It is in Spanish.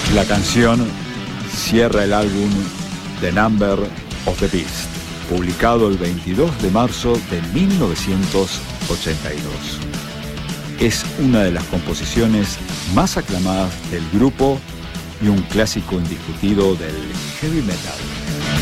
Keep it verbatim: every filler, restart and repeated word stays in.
La canción cierra el álbum The Number of the Beast, publicado el veintidós de marzo de mil novecientos ochenta y dos. Es una de las composiciones más aclamadas del grupo y un clásico indiscutido del heavy metal.